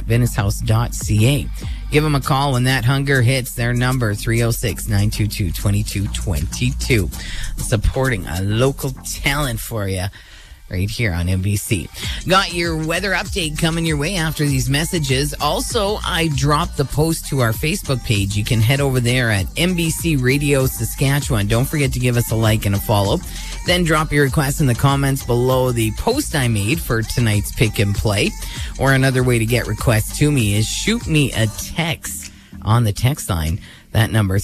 venicehouse.ca. Give them a call when that hunger hits. Their number, 306-922-2222. Supporting a local talent for you right here on NBC. Got your weather update coming your way after these messages. Also, I dropped the post to our Facebook page. You can head over there at NBC Radio Saskatchewan. Don't forget to give us a like and a follow. Then drop your request in the comments below the post I made for tonight's pick and play. Or another way to get requests to me is shoot me a text on the text line. That number,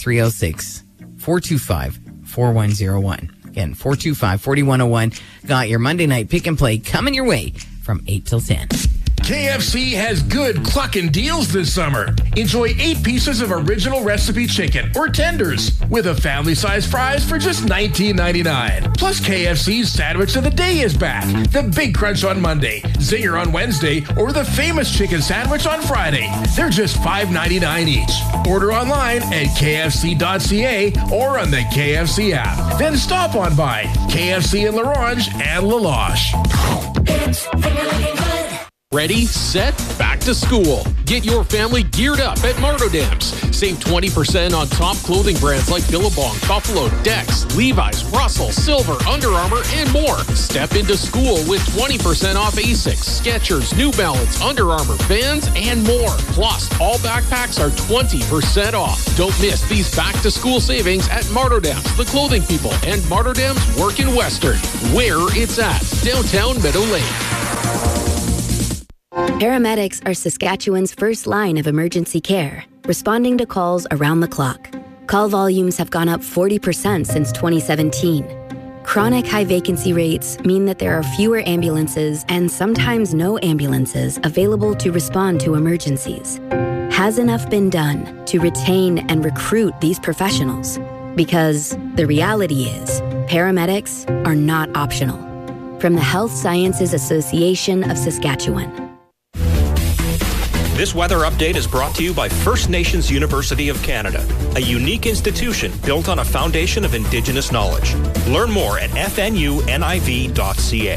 306-425-4101. Again, 425-4101. Got your Monday night pick and play coming your way from 8 till 10. KFC has good clucking deals this summer. Enjoy 8 pieces of original recipe chicken or tenders with a family-sized fries for just $19.99. Plus, KFC's Sandwich of the Day is back. The Big Crunch on Monday, Zinger on Wednesday, or the famous chicken sandwich on Friday. They're just $5.99 each. Order online at kfc.ca or on the KFC app. Then stop on by KFC in Larange and La Loche. Ready, set, back to school. Get your family geared up at Martodams. Save 20% on top clothing brands like Billabong, Buffalo, Dex, Levi's, Russell, Silver, Under Armour, and more. Step into school with 20% off Asics, Skechers, New Balance, Under Armour, Vans, and more. Plus, all backpacks are 20% off. Don't miss these back-to-school savings at Martodams, The Clothing People, and Martodams Work in Western, where it's at, downtown Meadow Lake. Paramedics are Saskatchewan's first line of emergency care, responding to calls around the clock. Call volumes have gone up 40% since 2017. Chronic high vacancy rates mean that there are fewer ambulances and sometimes no ambulances available to respond to emergencies. Has enough been done to retain and recruit these professionals? Because the reality is, paramedics are not optional. From the Health Sciences Association of Saskatchewan. This weather update is brought to you by First Nations University of Canada, a unique institution built on a foundation of Indigenous knowledge. Learn more at fnuniv.ca.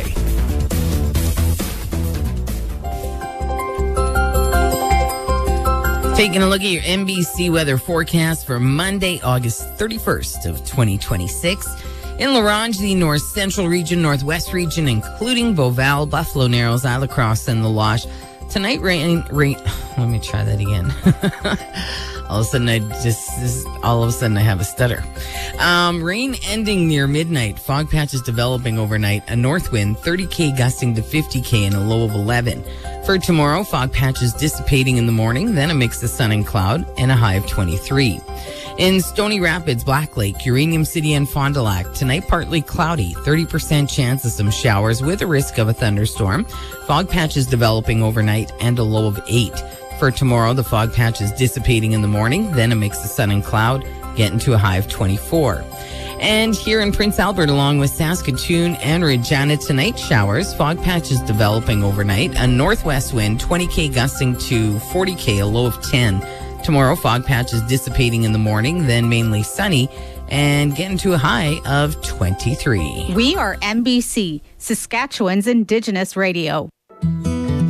Taking a look at your NBC weather forecast for Monday, August 31st of 2026. In Larange, the north central region, northwest region, including Beauval, Buffalo Narrows, Isle Cross, and La Loche. Tonight, rain. Let me try that again. All of a sudden I have a stutter. Rain ending near midnight. Fog patches developing overnight. A north wind, 30 km gusting to 50 km and a low of 11. For tomorrow, fog patches dissipating in the morning, then a mix of sun and cloud and a high of 23. In Stony Rapids, Black Lake, Uranium City, and Fond du Lac, tonight partly cloudy, 30% chance of some showers with a risk of a thunderstorm. Fog patches developing overnight and a low of 8. For tomorrow, the fog patches dissipating in the morning, then a mix of sun and cloud, getting to a high of 24. And here in Prince Albert, along with Saskatoon and Regina, tonight showers, fog patches developing overnight, a northwest wind, 20 km gusting to 40 km, a low of 10. Tomorrow, fog patches dissipating in the morning, then mainly sunny, and getting to a high of 23. We are NBC, Saskatchewan's Indigenous Radio.